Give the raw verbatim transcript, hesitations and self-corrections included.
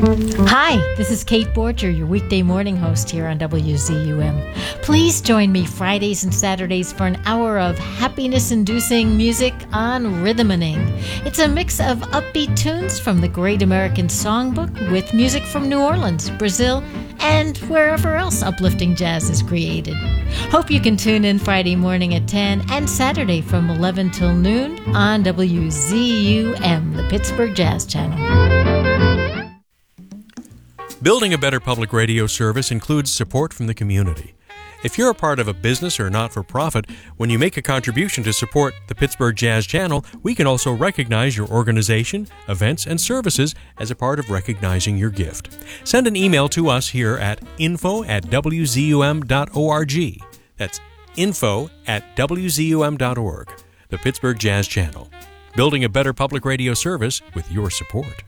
Hi, this is Kate Borger, your weekday morning host here on W Z U M. Please join me Fridays and Saturdays for an hour of happiness-inducing music on Rhythmaning. It's a mix of upbeat tunes from the Great American Songbook with music from New Orleans, Brazil, and wherever else uplifting jazz is created. Hope you can tune in Friday morning at ten and Saturday from eleven till noon on W Z U M, the Pittsburgh Jazz Channel. Building a better public radio service includes support from the community. If you're a part of a business or not-for-profit, when you make a contribution to support the Pittsburgh Jazz Channel, we can also recognize your organization, events, and services as a part of recognizing your gift. Send an email to us here at info at w z u m dot org. That's info at w z u m dot org. The Pittsburgh Jazz Channel. Building a better public radio service with your support.